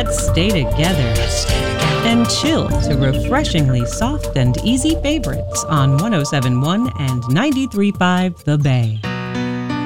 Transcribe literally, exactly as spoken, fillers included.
Let's stay together. Let's stay together. And chill to refreshingly soft and easy favorites on one oh seven point one and ninety-three point five The Bay.